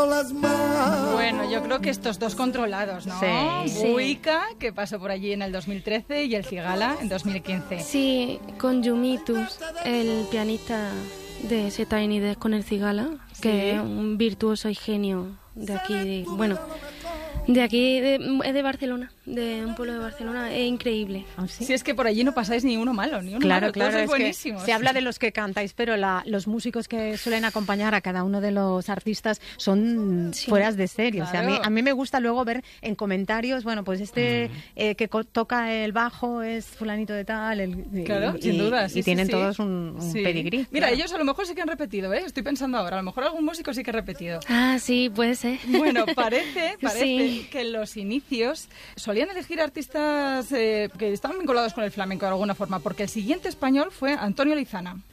Bueno, yo creo que estos dos controlados, ¿no? Sí. Buica, que pasó por allí en el 2013, y el Cigala en 2015. Sí, con Yumitus, el pianista de ese Tiny Desk con el Cigala, que es un virtuoso y genio de aquí, de Barcelona, de un pueblo de Barcelona, es increíble. ¿Ah, sí? Si es que por allí no pasáis ni uno malo, ni uno malo, todos sois buenísimos. Se habla de los que cantáis, pero los músicos que suelen acompañar a cada uno de los artistas son fueras de serie. Claro. O sea, a mí me gusta luego ver en comentarios, bueno, pues que toca el bajo es fulanito de tal. Claro, sin duda. Y tienen todos un pedigrí. Mira, claro. ellos a lo mejor sí que han repetido, ¿eh? Estoy pensando ahora, a lo mejor algún músico sí que ha repetido. Ah, sí, puede ser. Bueno, parece Sí. que en los inicios solían elegir artistas que estaban vinculados con el flamenco de alguna forma, porque el siguiente español fue Antonio Lizana.